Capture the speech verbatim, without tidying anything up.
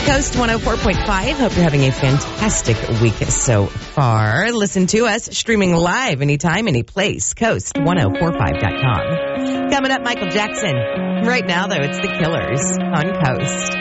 Coast one oh four point five. Hope you're having a fantastic week so far. Listen to us streaming live anytime, any place. Coast ten forty-five dot com. Coming up, Michael Jackson. Right now, though, it's the Killers on Coast.